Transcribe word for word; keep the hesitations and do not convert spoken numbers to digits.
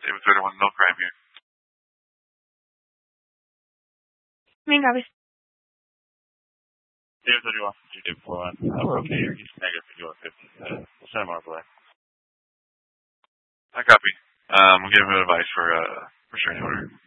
David thirty-one, no crime here. Main office. David thirty-one, G J four one. Okay, he's negative fifty-one fifty. Uh, we'll send him our play. I copy. Um, we'll give him advice for, uh, restraining order.